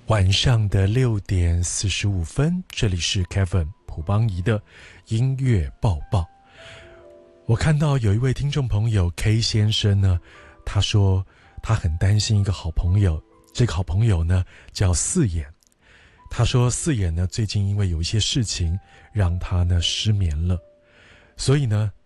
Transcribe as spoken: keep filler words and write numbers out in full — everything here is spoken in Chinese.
晚上的六点四十五分，这里是 Kevin 朴邦仪的音乐报报。我看到有一位听众朋友 K 先生呢，他说他很担心一个好朋友，这个好朋友呢叫四眼。他说四眼呢最近因为有一些事情让他呢失眠了，所以呢